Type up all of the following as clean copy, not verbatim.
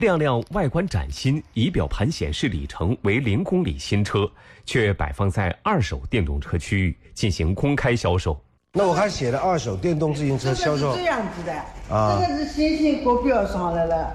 辆辆外观崭新、仪表盘显示里程为0公里新车，却摆放在二手电动车区域进行公开销售。 那我看写的二手电动自行车销售， 这样子的啊，这个是新国标上来了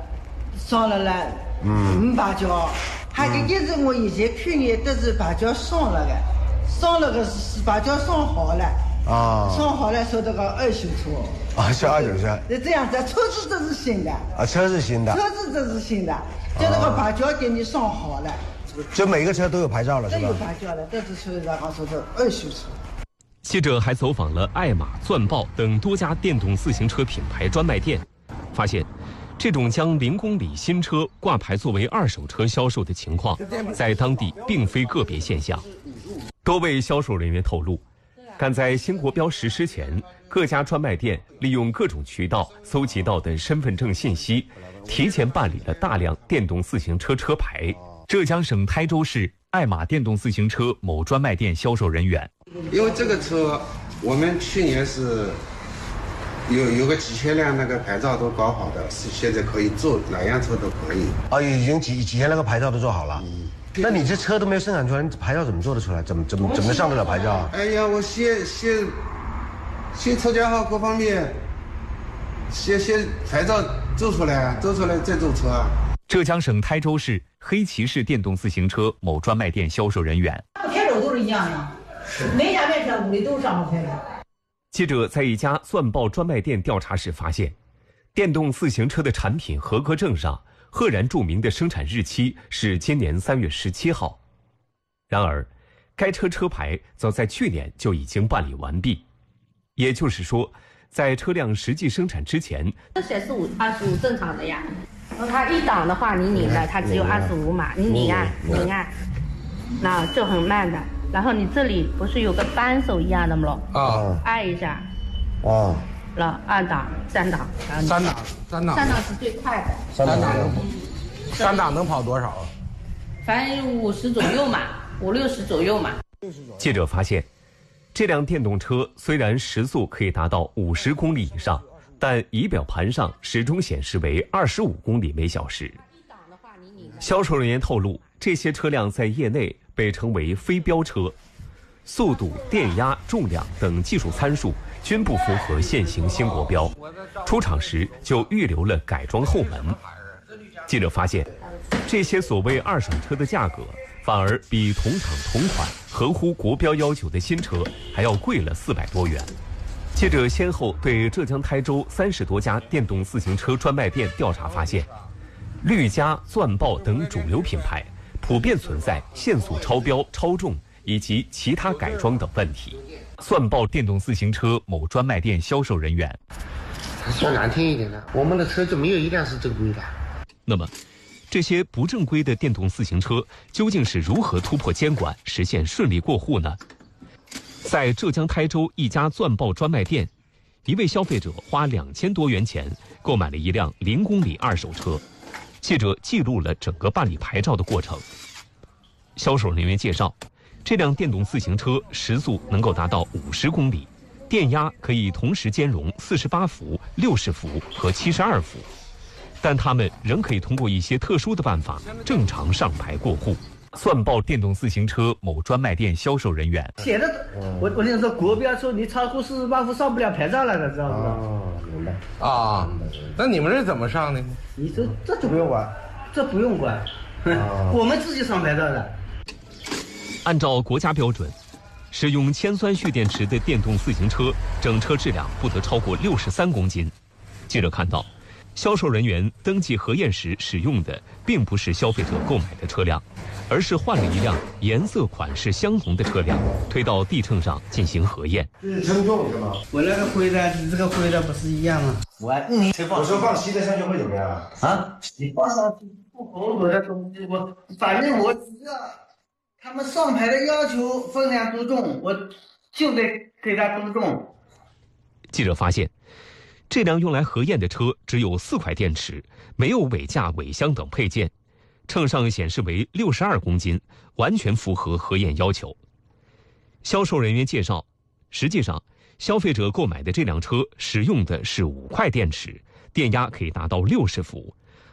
，500角，还有一是我以前去年都是把角上了的，上了个是把角上好了。上好了，说这个二手车是二手车。 这样子，车子这是新的车是新的， 车子这是新的，就那个把角给你上好了， 就每个车都有牌照了，是吧？ 都有牌照了，这是说然后说是二手车。 记者还走访了爱玛、钻豹等多家电动自行车品牌专卖店，发现这种将0公里新车挂牌作为二手车销售的情况，在当地并非个别现象。多位销售人员透露，赶在新国标实施前，各家专卖店利用各种渠道搜集到的身份证信息，提前办理了大量电动自行车车牌。浙江省台州市爱玛电动自行车某专卖店销售人员， 因为这个车我们去年是有个几千辆那个牌照都搞好的，是现在可以做哪样车都可以。 已经几千那个牌照都做好了。那你这车都没有生产出来，你牌照怎么做得出来？怎么能上得了牌照啊？ 哎呀，我先车架号各方面，先牌照做出来再做车。 浙江省台州市黑骑士电动自行车某专卖店销售人员， 牌照都是一样的，每家卖车屋里都上过牌照。 记者在一家钻豹专卖店调查时发现，电动自行车的产品合格证上赫然注明的生产日期是今年3月17号。然而，该车车牌早在去年就已经办理完毕，也就是说，在车辆实际生产之前， 这显示25正常的呀。它一档的话，你拧了，它只有25码，你拧按，那就很慢的。然后你这里不是有个扳手一样的吗？按一下，然后2档、3档， 三档是最快的。 三档能跑多少？ 反正50左右嘛，50、60左右嘛。 记者发现，这辆电动车虽然时速可以达到50公里以上，但仪表盘上始终显示为25公里每小时。销售人员透露，这些车辆在业内被称为非标车，速度、电压、重量等技术参数均不符合现行新国标，出厂时就预留了改装后门。记者发现，这些所谓二手车的价格反而比同厂同款合乎国标要求的新车还要贵了400多元。记者先后对浙江台州30多家电动自行车专卖店调查发现，绿嘉、钻豹等主流品牌普遍存在限速超标、超重以及其他改装等问题。钻豹电动自行车某专卖店销售人员， 说难听一点的，我们的车就没有一辆是正规的。 那么，这些不正规的电动自行车究竟是如何突破监管，实现顺利过户呢？在浙江台州一家钻豹专卖店，一位消费者花2000多元钱购买了一辆0公里二手车。记者记录了整个办理牌照的过程。销售人员介绍，这辆电动自行车时速能够达到50公里，电压可以同时兼容48伏、60伏和72伏，但他们仍可以通过一些特殊的办法正常上牌过户。钻豹电动自行车某专卖店销售人员写的，我跟你说，国标说你超过48伏上不了牌照了的，知道不知道？ 明白那你们这怎么上的呢？ 你说这就不用管，这不用管，我们自己上牌照的。 按照国家标准，使用铅酸蓄电池的电动自行车整车质量不得超过63公斤。记者看到，销售人员登记核验时使用的并不是消费者购买的车辆，而是换了一辆颜色款式相同的车辆，推到地秤上进行核验。 这是称重是吗？ 我那个灰的，你这个灰的不是一样吗？我说放稀的上去会怎么样啊？ 你放上去不合格的东西，反正我只要他们上牌的要求分量多重，我就得给他多重。 记者发现，这辆用来核验的车只有4块电池，没有尾架、尾箱等配件，秤上显示为62公斤，完全符合核验要求。销售人员介绍，实际上消费者购买的这辆车使用的是5块电池，电压可以达到60伏，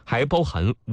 还包含